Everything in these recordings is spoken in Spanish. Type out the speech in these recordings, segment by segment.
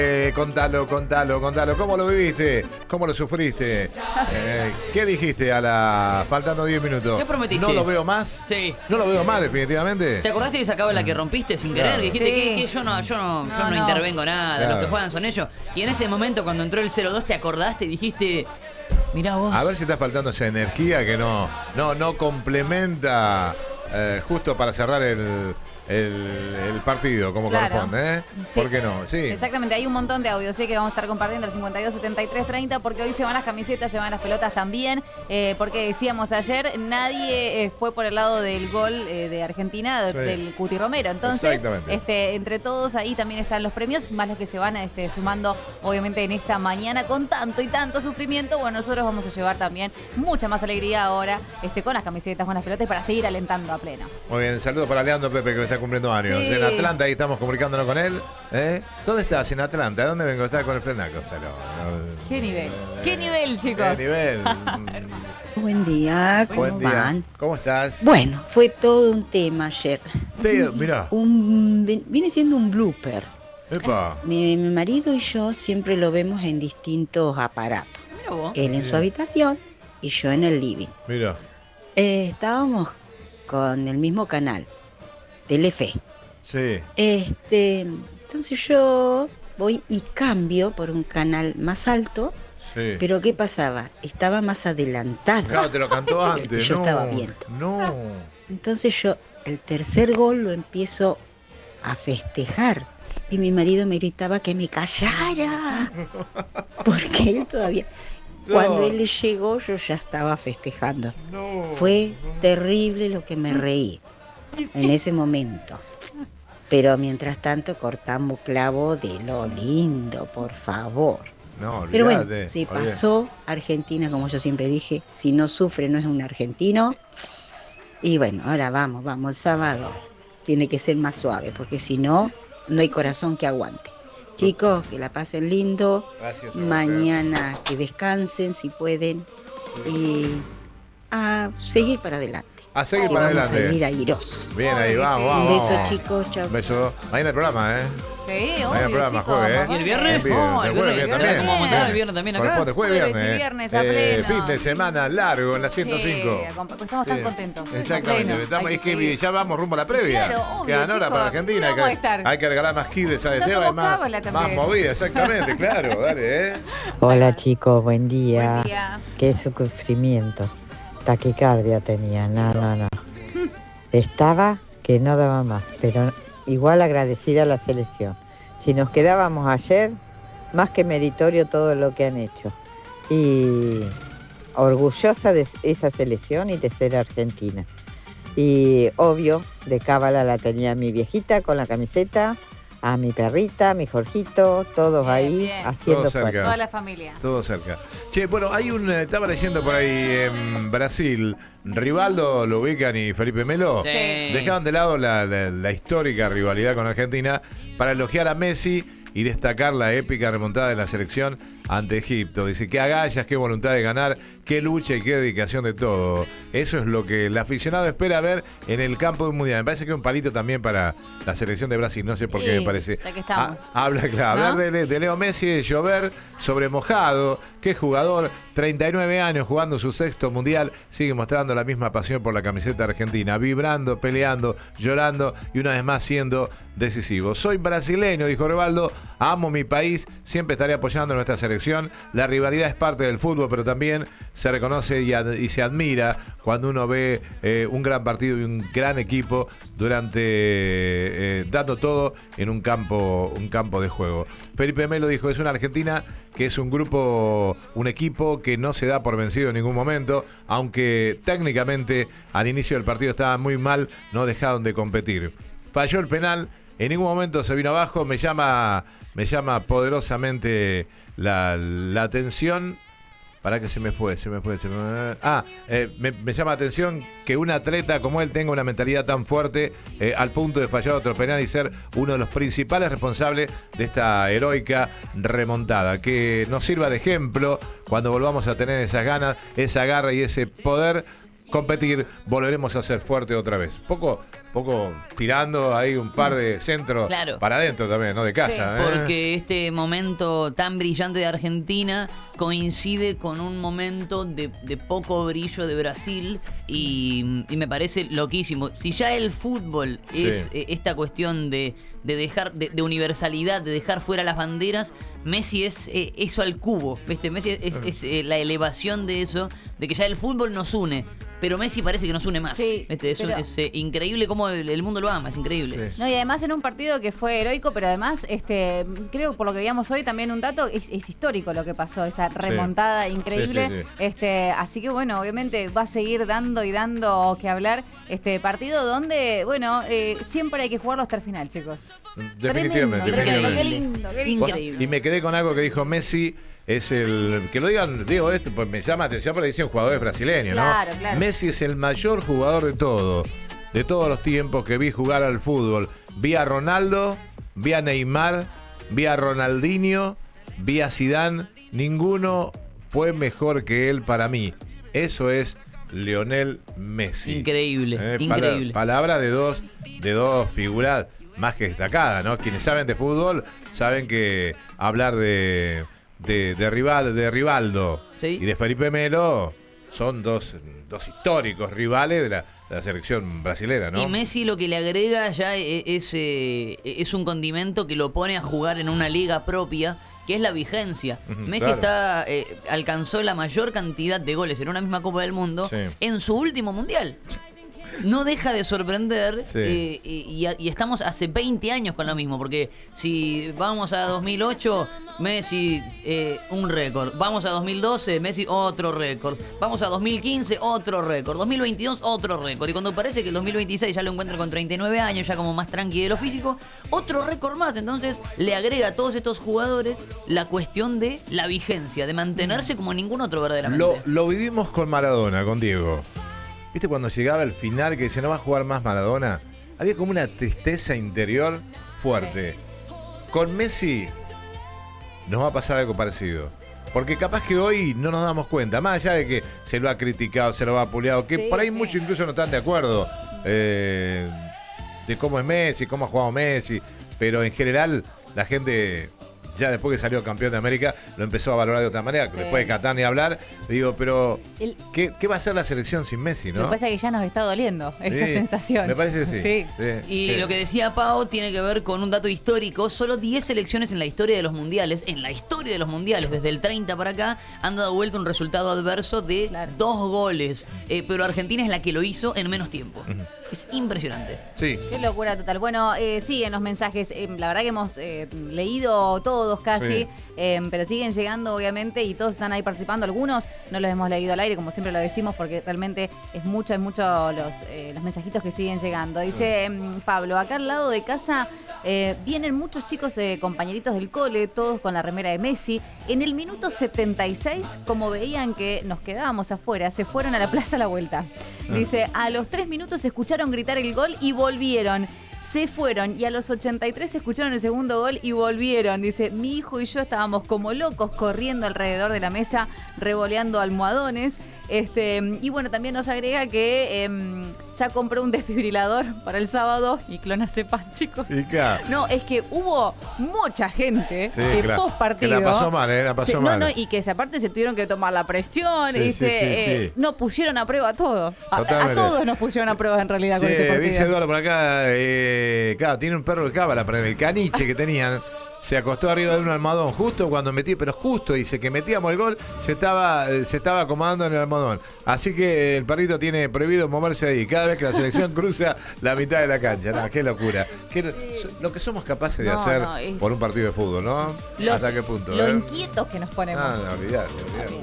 Contalo, ¿cómo lo viviste? ¿Cómo lo sufriste? ¿Qué dijiste faltando 10 minutos? ¿Qué prometiste? ¿No lo veo más? Sí. ¿No lo veo más, definitivamente? ¿Te acordaste de esa cábala que rompiste sin querer? Claro. Dijiste Sí. que yo no intervengo nada, Claro. los que juegan son ellos. Y en ese momento, cuando entró el 0-2, ¿te acordaste y dijiste, mirá vos? A ver si está faltando esa energía que no complementa justo para cerrar el partido como Claro. corresponde, ¿eh? Sí. ¿Por qué no? Sí. Exactamente, hay un montón de audios que vamos a estar compartiendo el 52 73 30 porque hoy se van las camisetas, se van las pelotas también, porque decíamos ayer, nadie fue por el lado del gol de Argentina, Sí. del Cuti Romero. Entonces, Exactamente. entre todos ahí también están los premios, más los que se van sumando obviamente en esta mañana con tanto y tanto sufrimiento. Bueno, nosotros vamos a llevar también mucha más alegría ahora con las camisetas, con las pelotas y para seguir alentando a pleno. Muy bien, saludos para Leandro Pepe que está cumpliendo años. Sí. En Atlanta, ahí estamos comunicándonos con él. ¿Dónde estás? En Atlanta. ¿Dónde vengo? Está con el frenaco. ¿Qué nivel? ¿Qué nivel, chicos? ¿Qué nivel? Buen día, ¿cómo Buen día. van? ¿Cómo estás? Bueno, fue todo un tema ayer. Mirá. Viene siendo un blooper. Epa. Mi marido y yo siempre lo vemos en distintos aparatos. Mirá vos. Él en su habitación y yo en el living. Mira. Estábamos con el mismo canal, Telefe. Sí. Entonces yo voy y cambio por un canal más alto, Sí. pero ¿qué pasaba? Estaba más adelantado. Claro, te lo cantó El que antes. yo no, estaba viendo. No. Entonces yo el tercer gol lo empiezo a festejar y mi marido me gritaba que me callara porque él todavía, cuando él le llegó yo ya estaba festejando. No. Fue terrible lo que me reí en ese momento, pero mientras tanto cortamos clavo de lo lindo, por favor. No, Pero bueno, olvídate, si olvídate. pasó, Argentina, como yo siempre dije, si no sufre no es un argentino. Y bueno, ahora vamos, el sábado tiene que ser más suave, porque si no, no hay corazón que aguante. Chicos, que la pasen lindo, Gracias, mañana que descansen si pueden y a seguir para adelante. A seguir Que para vamos adelante. a seguir airosos. Bien, ahí Obvio que vamos, sí. vamos. Un beso, vamos. chicos, chao. Un beso. Mañana el programa, ¿eh? Sí, Mañana el obvio, programa, chicos. jueves, ¿eh? ¿Y el viernes? Bien, Oh, el jueves viernes también. ¿Cómo vamos a dar el viernes también acá? Corresponde jueves, Jueves y viernes. viernes, a pleno. Fin de semana largo en la 105. Sí, estamos tan Sí. contentos. Exactamente. Pleno. Estamos, Hay es que que seguir. ya vamos rumbo a la previa. Claro, obvio, Quedan horas chicos. para Argentina. ¿Cómo vamos a estar? Hay que regalar más kits de esa de Ya Seba, somos más cábala también. movida, exactamente, claro. Dale, ¿eh? Hola chicos, buen día. Buen día. Qué sufrimiento. Taquicardia tenía, no. Estaba que no daba más, pero igual agradecida a la selección. Si nos quedábamos ayer, más que meritorio todo lo que han hecho. Y orgullosa de esa selección y de ser argentina. Y obvio, de cábala la tenía mi viejita con la camiseta, a mi perrita, a mi Jorgito, todos Bien, ahí bien. haciendo Todos cerca. fuerza. Toda la familia. Todo cerca. Che, bueno, hay estaba leyendo por ahí en Brasil, Rivaldo lo ubican y Felipe Melo. Sí. Dejaban de lado la histórica rivalidad con Argentina para elogiar a Messi y destacar la épica remontada de la selección ante Egipto. Dice, qué agallas, qué voluntad de ganar, qué lucha y qué dedicación de todo. Eso es lo que el aficionado espera ver en el campo de un mundial. Me parece que es un palito también para la selección de Brasil, no sé por qué Sí, me parece. ya que estamos. Hablar ¿No? de Leo Messi, de llover sobre mojado. Qué jugador, 39 años jugando su sexto mundial, sigue mostrando la misma pasión por la camiseta argentina, vibrando, peleando, llorando y una vez más siendo decisivo. Soy brasileño, dijo Rivaldo, amo mi país, siempre estaré apoyando a nuestra selección. La rivalidad es parte del fútbol, pero también se reconoce y se admira cuando uno ve un gran partido y un gran equipo durante dando todo en un campo de juego. Felipe Melo dijo, es una Argentina que es un grupo, un equipo que no se da por vencido en ningún momento, aunque técnicamente al inicio del partido estaban muy mal, no dejaron de competir. Falló el penal, en ningún momento se vino abajo, me llama poderosamente la atención. Para que se me fue. Me llama la atención que un atleta como él tenga una mentalidad tan fuerte al punto de fallar otro penal y ser uno de los principales responsables de esta heroica remontada. Que nos sirva de ejemplo cuando volvamos a tener esas ganas, esa garra y ese poder competir, volveremos a ser fuerte otra vez. Poco tirando ahí un par de centros Claro. para adentro también, ¿no? De casa. Sí. Porque este momento tan brillante de Argentina coincide con un momento de poco brillo de Brasil y me parece loquísimo. Si ya el fútbol Sí. es esta cuestión de dejar, de universalidad, de dejar fuera las banderas, Messi es eso al cubo, ¿viste? Messi es la elevación de eso, de que ya el fútbol nos une. Pero Messi parece que nos une más. Sí, ¿viste? Es pero- increíble cómo el mundo lo ama, es increíble. Sí. No, y además en un partido que fue heroico, pero además, creo por lo que veíamos hoy también un dato, es histórico lo que pasó, esa remontada increíble. Sí, sí, Así que bueno, obviamente va a seguir dando y dando que hablar este partido donde, bueno, siempre hay que jugarlo hasta el final, chicos. Definitivamente. Tremendo, definitivamente. qué lindo, qué lindo. Increíble. Y me quedé con algo que dijo Messi. Es el. Que lo digan, digo esto, pues me llama la atención porque dicen jugadores brasileños, ¿no? Claro, claro. Messi es el mayor jugador de todos los tiempos que vi jugar al fútbol. Vi a Ronaldo, vi a Neymar, vi a Ronaldinho, vi a Zidane. Ninguno fue mejor que él para mí. Eso es Lionel Messi. Increíble, increíble. Palabra de dos figuras más que destacadas, ¿no? Quienes saben de fútbol saben que hablar de Rivaldo Sí. y de Felipe Melo son dos históricos rivales de la selección brasilera, ¿no? Y Messi lo que le agrega ya es un condimento que lo pone a jugar en una liga propia, que es la vigencia. Ujú, Messi claro. alcanzó la mayor cantidad de goles en una misma Copa del Mundo Sí. en su último Mundial. No deja de sorprender Sí. y estamos hace 20 años con lo mismo, porque si vamos a 2008, Messi un récord, vamos a 2012, Messi otro récord, vamos a 2015, otro récord, 2022 otro récord, y cuando parece que el 2026 ya lo encuentra con 39 años, ya como más tranqui de lo físico, otro récord más. Entonces le agrega a todos estos jugadores la cuestión de la vigencia, de mantenerse como ningún otro verdaderamente. Lo vivimos con Maradona, con Diego. ¿Viste cuando llegaba el final que dice no va a jugar más Maradona? Había como una tristeza interior fuerte. Con Messi nos va a pasar algo parecido. Porque capaz que hoy no nos damos cuenta, más allá de que se lo ha criticado, se lo ha puleado, que Sí, por ahí sí. muchos incluso no están de acuerdo de cómo es Messi, cómo ha jugado Messi, pero en general la gente ya después que salió campeón de América lo empezó a valorar de otra manera, Sí. después de Qatar ni hablar, digo, pero El- ¿qué va a hacer la selección sin Messi, Lo no? que pasa es que ya nos está doliendo esa Sí, sensación. Me parece que sí. Y Sí. lo que decía Pau tiene que ver con un dato histórico. Solo 10 selecciones en la historia de los mundiales, desde el 30 para acá, han dado vuelta un resultado adverso de Claro. 2 goles. Pero Argentina es la que lo hizo en menos tiempo. Es impresionante. Sí. Qué locura total. Bueno, siguen los mensajes. La verdad que hemos leído todos casi, Sí. pero siguen llegando obviamente y todos están ahí participando. Algunos no los hemos leído al aire, como siempre lo decimos, porque realmente es mucho los mensajitos que siguen llegando. Dice Pablo, acá al lado de casa vienen muchos chicos compañeritos del cole, todos con la remera de Messi. En el minuto 76, como veían que nos quedábamos afuera, se fueron a la plaza a la vuelta. Dice, a los 3 minutos escucharon gritar el gol y volvieron. Se fueron y a los 83 escucharon el segundo gol y volvieron. Dice, mi hijo y yo estábamos como locos corriendo alrededor de la mesa, revoleando almohadones. Y bueno, también nos agrega que ya compró un desfibrilador para el sábado y clonazepam, chicos. Y claro. No, es que hubo mucha gente Sí, que claro. post partido. Que la pasó mal, la pasó mal. No, y que aparte se tuvieron que tomar la presión. Sí, ¿viste? sí. No pusieron a prueba todo. A Totalmente. todos nos pusieron a prueba en realidad con este Che, partido. dice Eduardo por acá, claro, tiene un perro de cábala, pero el caniche que tenían se acostó arriba de un almohadón justo cuando metí, pero justo dice que metíamos el gol, se estaba acomodando en el almohadón. Así que el perrito tiene prohibido moverse ahí cada vez que la selección cruza la mitad de la cancha. No, qué locura. Lo que somos capaces de No, hacer no, es- por un partido de fútbol, ¿no? ¿Hasta qué punto? Lo inquietos que nos ponemos. No, olvidate.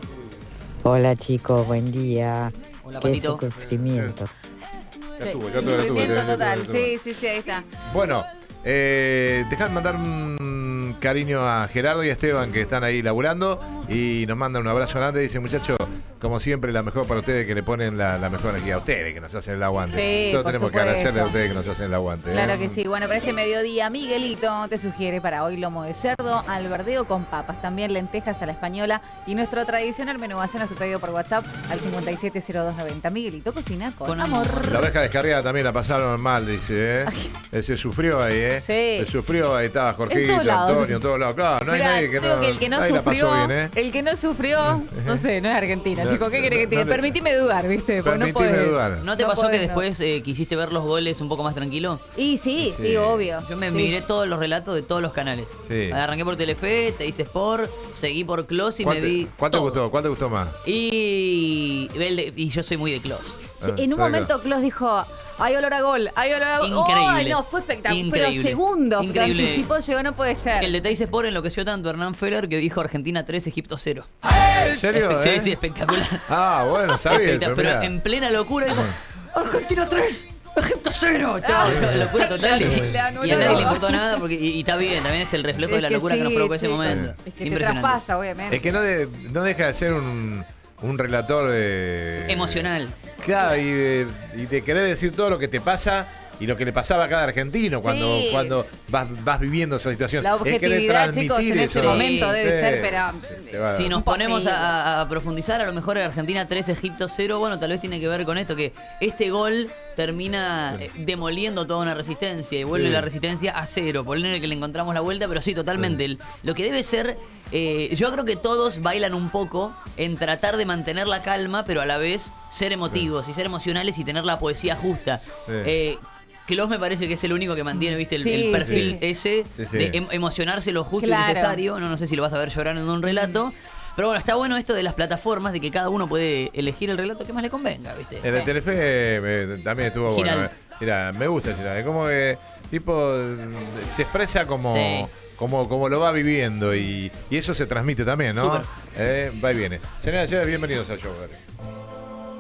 Hola chicos, buen día. Hola, Qué Patito. sufrimiento. Ya estuvo. Sufrimiento total. Sí, ahí está. Bueno, dejad mandar un cariño a Gerardo y a Esteban que están ahí laburando. y nos manda un abrazo grande. Dice, muchachos, como siempre, la mejor para ustedes que le ponen la mejor energía. A ustedes que nos hacen el aguante. Sí, Todos por tenemos que supuesto. agradecerle a ustedes que nos hacen el aguante. Claro que sí. Bueno, para este mediodía, Miguelito te sugiere para hoy lomo de cerdo al verdeo con papas, también lentejas a la española y nuestro tradicional menú va a ser nuestro pedido por WhatsApp al 570290. Miguelito cocina con amor. La oveja descarriada también la pasaron mal, dice, Se sufrió ahí, Sí. Se sufrió ahí, estaba Jorgito, todos lados. Antonio, en todos lados. Claro, no hay Mirá, nadie que digo no, que el que no nadie la sufrió, pasó bien, el que no sufrió, no sé, no es Argentina, No, chico, ¿qué querés que te diga? no le- Permitime dudar, ¿viste? Porque no Permitime podés. dudar. ¿No te No pasó podés, que no. después quisiste ver los goles un poco más tranquilo? Y sí, Sí. obvio. Yo me Sí. miré todos los relatos de todos los canales. Sí. Arranqué por Telefe, te hice Sport, seguí por Clos y me vi. ¿Cuál te todo. gustó? ¿Cuál te gustó más? Y yo soy muy de Clos. Sí, Ah, en un ¿sabes momento Klaus dijo, hay olor a gol, hay olor a gol. Increíble. Ay, no, fue espectacular. Pero Increíble. segundos, Increíble. lo anticipó, llegó, no puede ser. El de Teis Sport enloqueció tanto a Hernán Feller que dijo Argentina 3, Egipto 0. ¿En serio? Sí, sí, espectacular. Ah, bueno, sabía eso, Pero mirá. en plena locura dijo, Argentina 3, Egipto 0. Chao, locura total. Le anuló. Y a nadie le importó nada porque y está bien, también es el reflejo de la Es que locura que nos sí, provocó ese sí. momento. Es que te Impresionante. traspasa, obviamente. Es que no deja de ser un relator Emocional. Claro, y de querer decir todo lo que te pasa y lo que le pasaba a cada argentino Sí. cuando vas viviendo esa situación. La Es querer objetividad, chicos, en ese eso. momento debe Sí. ser, pero... Se va. Si nos Imposible. ponemos a profundizar, a lo mejor Argentina 3, Egipto 0, bueno, tal vez tiene que ver con esto, que este gol termina demoliendo toda una resistencia y vuelve Sí. la resistencia a 0, por el que le encontramos la vuelta, pero sí, totalmente. Lo que debe ser, yo creo que todos bailan un poco en tratar de mantener la calma, pero a la vez ser emotivos y ser emocionales y tener la poesía justa. Sí. Klos me parece que es el único que mantiene, viste, Sí, el perfil sí. ese Sí, sí. de emocionarse lo justo Claro. y necesario. No sé si lo vas a ver llorando en un relato. Pero bueno, está bueno esto de las plataformas, de que cada uno puede elegir el relato que más le convenga, ¿viste? En el Telefe también estuvo bueno. Giralt. Mira, me gusta Giralt. Es como que tipo se expresa como, Sí. como lo va viviendo y eso se transmite también, ¿no? Súper. Va y viene. Señoras y señores, bienvenidos al show. Dale.